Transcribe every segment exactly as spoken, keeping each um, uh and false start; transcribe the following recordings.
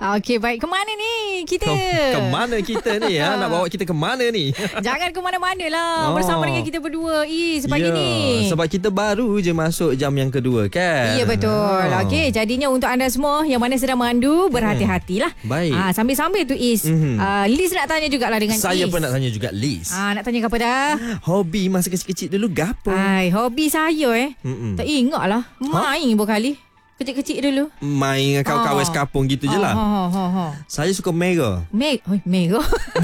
Okey, baik. Ke mana ni kita? Ke, ke mana kita ni? Ha? Nak bawa kita ke mana ni? Jangan ke mana-mana lah. Oh. Bersama dengan kita berdua Is pagi ya, ni. Sebab kita baru je masuk jam yang kedua kan. Ya, betul. Oh. Okey, jadinya untuk anda semua yang mana sedang mandu, berhati-hatilah. Baik. Ah, sambil-sambil tu Is. Mhm. Ah, Liz nak tanya jugalah dengan Saya Is. pun nak tanya juga Liz. Ah, nak tanya apa dah? Hobi masa kecil-kecil dulu gapo? Hai, hobi saya eh. Mm-mm. Tak ingat lah. Main ha? Berkali. Kecil-kecil dulu. Main dengan kawan-kawan Oh. sekampung gitu je lah. Oh, oh, oh, oh. Saya suka Mega. Meg, oh, Mega.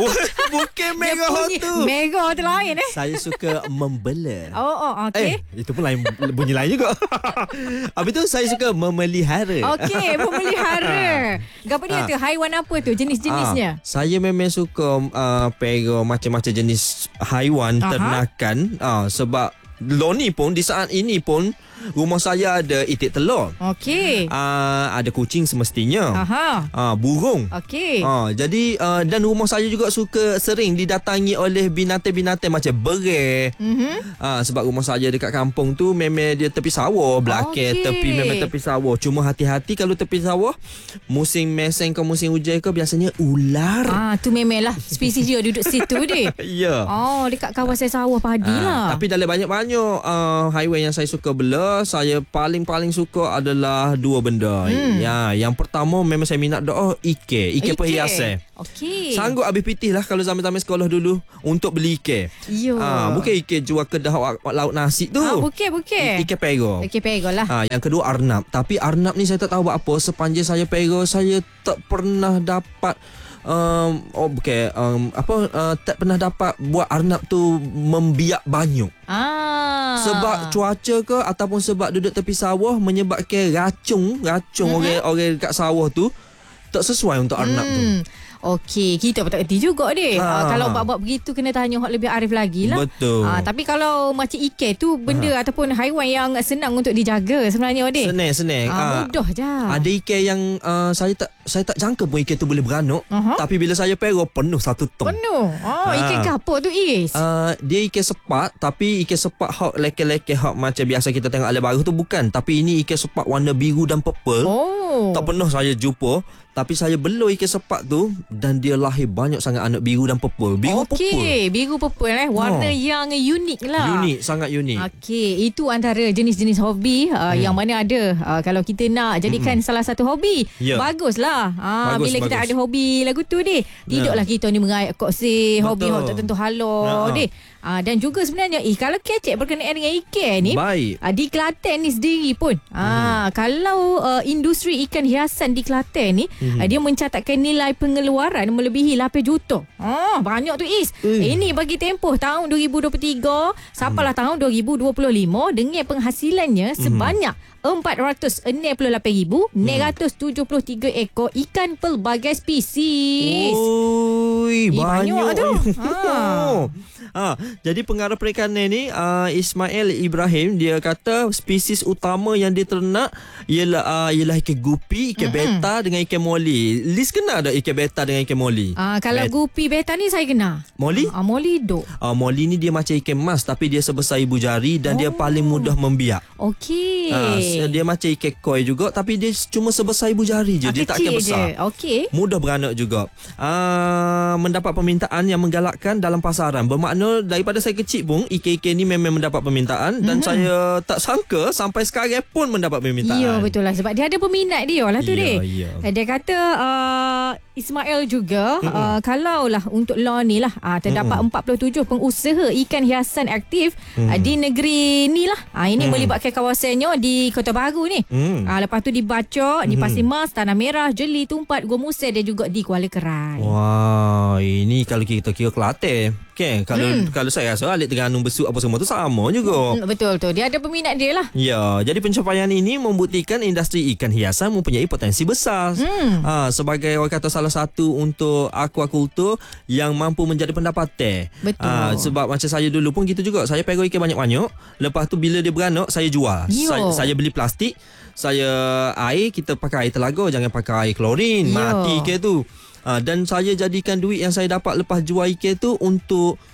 Bukan Mega bunyi, tu. Mega tu lain eh. Saya suka membela. Oh, oh, okey. Eh, itu pun lain bunyi lain juga. Habis tu saya suka memelihara. Okey, memelihara. Apa dia Ah. tu? Haiwan apa tu? Jenis-jenisnya? Ah, saya memang suka uh, pega macam-macam jenis haiwan, Aha. ternakan. Ah, sebab lo ni pun di saat ini pun rumah saya ada itik telur. Okey. Ah, ada kucing semestinya. Aha. Ah, burung. Okey. Ah, jadi uh, dan rumah saya juga suka sering didatangi oleh binatang-binatang macam berai. Mhm. Ah, sebab rumah saya dekat kampung tu memang dia tepi sawah, belakang Okey. tepi memang tepi sawah. Cuma hati-hati kalau tepi sawah, musim meseng ke musim hujan ke biasanya ular. Ah, tu memang lah spesies dia duduk situ dia. Ya. Oh, dekat kawasan sawah padi Ah, lah. tapi dalam banyak-banyak uh, haiwan yang saya suka bela, saya paling-paling suka adalah dua benda. Hmm. Ya, yang pertama memang saya minat doa ikan, ikan Ikan. perhiasan. Okey. Sanggup habis pitih lah kalau zaman-zaman sekolah dulu untuk beli ikan. Yo. Ah, bukan ikan jual kedah awak laut nasi tu. Ah, bukan, bukan. Ikan pera. Okey, pega lah. Ah, yang kedua arnab. Tapi arnab ni saya tak tahu buat apa. Sepanjang saya pera, saya tak pernah dapat um, oh bukan um, apa uh, tak pernah dapat buat arnab tu membiak banyuk. Ah. Sebab cuaca ke ataupun sebab duduk tepi sawah menyebabkan racun, racun Mhm. orang-orang dekat sawah tu tak sesuai untuk arnab tu. Hmm. Okey, kita pun tak kerti juga deh. Ha. Ha. Kalau buat-buat begitu kena tanya hak lebih arif lagi lah. Betul. Ha, tapi kalau macam ikan tu benda ha. ataupun haiwan yang senang untuk dijaga sebenarnya deh. Senang-senang. Ha, Ah, mudah je. Ada ikan yang uh, saya tak saya tak jangka pun ikan tu boleh beranak. Aha. Tapi bila saya pera penuh satu tong. Penuh. Oh, Ha. ikan gapo tu Is? Uh, dia ikan sepat, tapi ikan sepat hak leke-leke hak macam biasa kita tengok alam baru tu bukan. Tapi ini ikan sepat warna biru dan purple. Oh. Tak pernah saya jumpa. Tapi saya bela ikan sepat tu dan dia lahir banyak sangat anak biru dan purple. Biru purple. Okey, biru purple eh. Warna Oh. yang unik lah. Unik, sangat unik. Okey, itu antara jenis-jenis hobi uh, hmm. yang mana ada. Uh, kalau kita nak jadikan hmm. salah satu hobi, Ya. baguslah. Uh, Bagus, bila kita bagus. ada hobi lagu tu deh. Tidaklah Ya. kita ni mengayak koksi hobi Betul. hok tertentu halo Ya. deh. Uh, dan juga sebenarnya eh kalau kecek berkenaan dengan ikan ni, Baik. uh, di Kelantan ni sendiri pun. Ah, hmm. kalau uh, industri ikan hiasan di Kelantan ni, hmm. uh, dia mencatatkan nilai pengeluaran melebihi lapan juta. Ah, banyak tu Is. Hmm. Ini bagi tempoh tahun dua ribu dua puluh tiga sampailah hmm. tahun dua ribu dua puluh lima dengan penghasilannya sebanyak empat ratus enam puluh lapan ribu enam ratus tujuh puluh tiga ekor ikan pelbagai spesies. Oi, Eh, banyak, banyak tu. Ha. Ha, jadi pengarah perikanan ni uh, Ismail Ibrahim dia kata spesies utama yang diternak ialah uh, ialah ikan gupi, ikan Mm-mm. beta dengan ikan moli. Liz kenal tak ikan beta dengan ikan moli? Ah, kalau Bet- gupi beta ni saya kenal. Moli? Ah, moli duk. Uh, moli ni dia macam ikan emas tapi dia sebesar ibu jari dan oh. dia paling mudah membiak. Okey. Ha, dia macam ikan koi juga tapi dia cuma sebesar ibu jari je. Ah, Dia tak kecil akan besar. je. Okey. Mudah beranak juga. Uh, mendapat permintaan yang menggalakkan dalam pasaran. Bermakna daripada saya kecil pun ikan-ikan ni memang mendapat permintaan dan Mhm. saya tak sangka sampai sekarang pun mendapat permintaan. Ya, betul lah sebab dia ada peminat dia lah tu Ya, deh. ya. Dia kata uh, Ismail juga uh, kalau lah untuk law ni lah uh, terdapat Mm-mm. empat puluh tujuh pengusaha ikan hiasan aktif uh, Mm. di negeri ni lah. Uh, ini Mm. melibatkan kawasannya di Kota Baru ni. Mm. Uh, lepas tu di Bacok, di Pasir Mas, Tanah Merah, Jeli, Tumpat, Gua Musai dan juga di Kuala Kerai. Wah, ini kalau kita kira Kelantan. Okay, kalau Hmm. kalau saya rasa Alik Terengganu Besut apa semua tu sama juga. Hmm, betul tu. Dia ada peminat dia lah. Ya, jadi pencapaian ini membuktikan industri ikan hiasan mempunyai potensi besar. Hmm. Ha, sebagai orang kata salah satu untuk aquaculture yang mampu menjadi pendapatan. Betul. Ha, sebab macam saya dulu pun gitu juga. Saya pera ikan banyak-banyak. Lepas tu bila dia beranak, saya jual. Yo. Saya, saya beli plastik. Saya air, kita pakai air telaga. Jangan pakai air klorin. Yo. Mati ikan tu. Ha, dan saya jadikan duit yang saya dapat lepas jual ikan tu untuk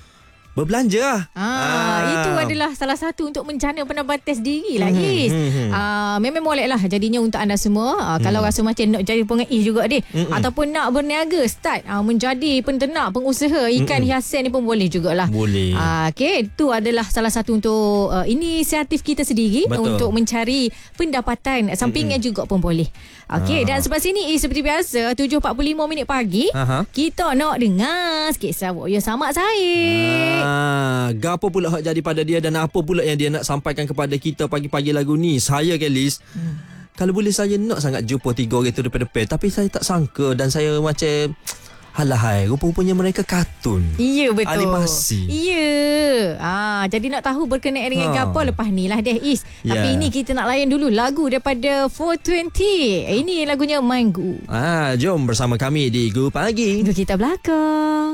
Berbelanja lah. Ah, itu adalah salah satu untuk menjana pendapatan sendiri lah, Hmm, Is. hmm, hmm. Ah, memang molek lah jadinya untuk anda semua. Ah, Hmm. Kalau rasa macam nak jadi pengeis juga deh. Hmm, hmm. Ataupun nak berniaga, start ah, menjadi penternak, pengusaha ikan Hmm. hiasan ni pun boleh jugalah. Boleh. Ah, okay, itu adalah salah satu untuk uh, inisiatif kita sendiri. Betul. Untuk mencari pendapatan sampingan juga pun boleh. Okay, Ah. dan sebab sini Is, seperti biasa tujuh empat puluh lima minit pagi. Aha. Kita nak dengar sikit sawak ya sama saya. Ah, gapo pula hak jadi pada dia dan apa pula yang dia nak sampaikan kepada kita pagi-pagi lagu ni. Saya Kelis, hmm. kalau boleh saya nak sangat jumpa tiga orang tu depan-depan, tapi saya tak sangka dan saya macam halahai, rupa-rupanya mereka kartun. Ya, betul. Animasi. Ya. Ah, jadi nak tahu berkenaan dengan Ha. gapo lepas ni lah deh, Is. Ya. Tapi ini kita nak layan dulu lagu daripada four twenty. Ini lagunya Minggu. Ah, jom bersama kami di Guru Pagi. Minggu kita belakang.